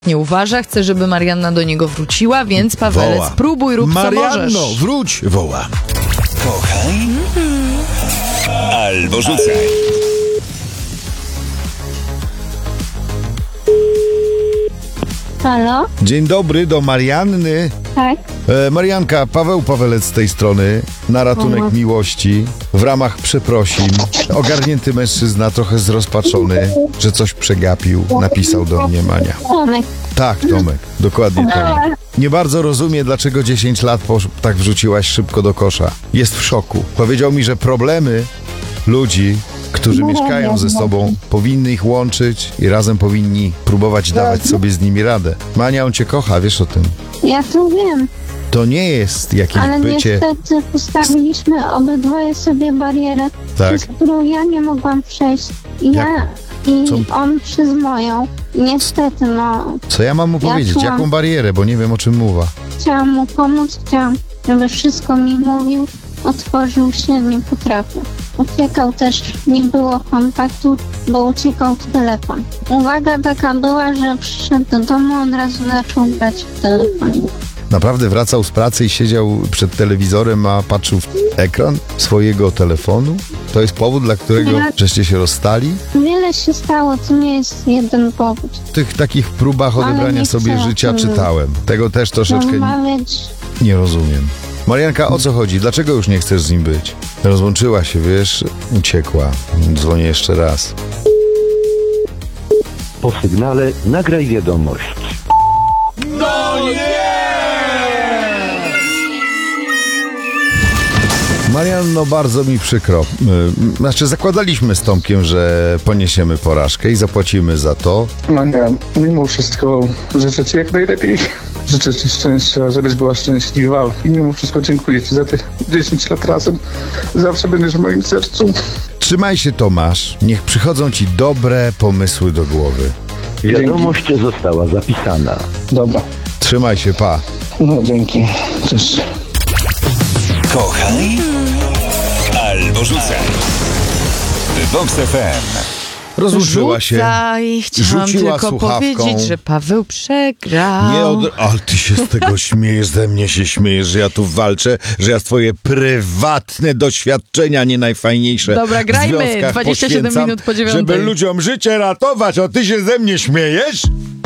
nie uważa, chce, żeby Marianna do niego wróciła, więc Pawelec, woła. próbuj, rób co możesz. Marianno, wróć, woła. Kochaj albo rzucaj. Halo? Dzień dobry, do Marianny. Tak? Marianka, Paweł Pawelec z tej strony, na ratunek miłości, w ramach przeprosin. Ogarnięty mężczyzna, trochę zrozpaczony, że coś przegapił, napisał do mnie Mania. Tomek. Tak, Tomek, dokładnie Tomek. Nie bardzo rozumie, dlaczego 10 lat tak wrzuciłaś szybko do kosza. Jest w szoku. Powiedział mi, że problemy ludzi, którzy mieszkają ze sobą, powinny ich łączyć i razem powinni próbować dawać sobie z nimi radę. Mania, on cię kocha, wiesz o tym. Ja to wiem, To nie jest jakieś ale bycie... niestety postawiliśmy obydwoje sobie barierę, Tak. przez którą ja nie mogłam przejść. I Jak? ja i Co? on przez moją. I niestety, Co ja mam mu Ja powiedzieć? czułam- Jaką barierę? Bo nie wiem, o czym mowa. chciałam mu pomóc, chciałam, żeby wszystko mi mówił, otworzył się, nie potrafił. Uciekał też, nie było kontaktu, bo uciekał w telefon. Uwaga taka była, że przyszedł do domu, od razu zaczął grać w telefonie. Naprawdę wracał z pracy i siedział przed telewizorem, a patrzył w ekran swojego telefonu? To jest powód, dla którego Nie. żeście się rozstali? Wiele się stało, to nie jest jeden powód. W tych takich próbach Ale odebrania nie sobie chcę o życia tym czytałem. Tego też troszeczkę Rozmawiać. nie rozumiem. Marianka, o co chodzi? Dlaczego już nie chcesz z nim być? Rozłączyła się, wiesz, uciekła. Dzwonię jeszcze raz. Po sygnale nagraj wiadomość. Marianno, bardzo mi przykro. Znaczy, zakładaliśmy z Tomkiem, że poniesiemy porażkę i zapłacimy za to. No nie, mimo wszystko życzę Ci jak najlepiej. Życzę Ci szczęścia, żebyś była szczęśliwa i mimo wszystko dziękuję Ci za tych 10 lat razem. Zawsze będziesz w moim sercu. Trzymaj się, Tomasz. Niech przychodzą ci dobre pomysły do głowy. Wiadomość została zapisana. Dobra, Trzymaj się, pa. no dzięki. Cześć. Kochaj albo rzucaj. Vox FM. Rozłączyła się. Rzucaj. Chciałam rzuciła tylko słuchawką. powiedzieć, że Paweł przegrał. Ale ty się z tego śmiejesz, ze mnie się śmiejesz, że ja tu walczę, że ja swoje prywatne doświadczenia nie najfajniejsze Dobra, grajmy. w związkach 27 poświęcam, minut po 9. żeby ludziom życie ratować, a ty się ze mnie śmiejesz?